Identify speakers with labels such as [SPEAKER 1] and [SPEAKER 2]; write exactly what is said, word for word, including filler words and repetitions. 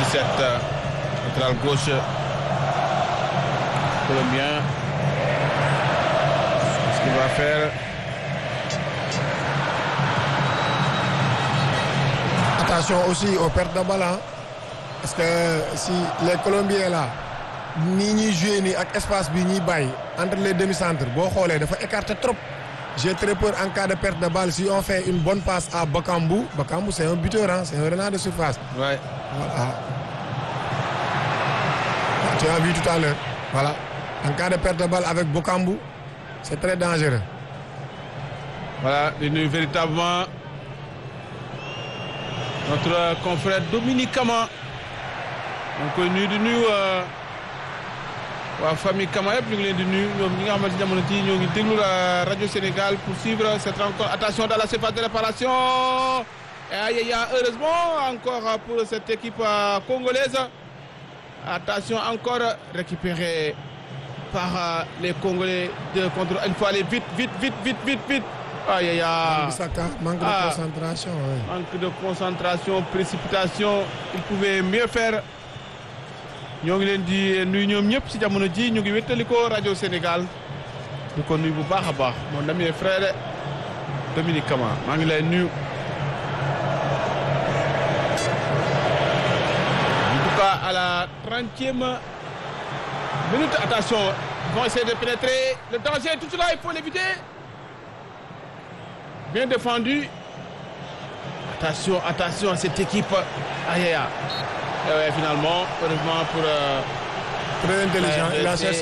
[SPEAKER 1] dix-sept, latéral gauche colombien. Qu'est-ce qu'il va faire?
[SPEAKER 2] Attention aussi aux pertes de balle, hein. Parce que si les Colombiens là nii ñuy joué nii ak espace bi ñuy bàyyi entre les demi-centres boo xoolee dafa écarté trop. J'ai très peur en cas de perte de balle si on fait une bonne passe à Bakambu. Bakambu c'est un buteur, hein, c'est un renard de surface.
[SPEAKER 1] Ouais.
[SPEAKER 2] Voilà. Tu as vu tout à l'heure. Voilà. En cas de perte de balle avec Bakambu, c'est très dangereux.
[SPEAKER 1] Voilà, de nous véritablement notre confrère Dominique Kama. On connu de nous waa famille Kama yëpp ñu ngi leen di nuyu ñoom ñi nga xamante ne jamono jii ñoo ngi déglu la radio Sénégal pour suivre cette rencontre. Attention dans la surface de réparation. Et il y a heureusement encore pour cette équipe congolaise. Attention encore récupéré par les Congolais de contre. Il faut aller vite, vite, vite, vite, vite, vite. Aïe aïe aïe.
[SPEAKER 2] Manque de
[SPEAKER 1] Ah.
[SPEAKER 2] concentration. Oui.
[SPEAKER 1] Manque de concentration, précipitation. Il pouvait mieux faire. ñoo ngi leen di nuyu ñoom ñëpp ci jamono ji ñu ngi wéttali ko rajo Sénégal di ko nuyu bu baax a baax mon ami et frère Dominique Kama maa ngi lay nuyu. En tout cas à la trentième minute, attention, ils vont essayer de pénétrer. Le danger est tout là, il faut l'éviter. Bien défendu. Attention, attention à cette équipe. Aïe aïe aïe. Et ouais, finalement, heureusement pour... Euh,
[SPEAKER 2] Très intelligent. Il a cherché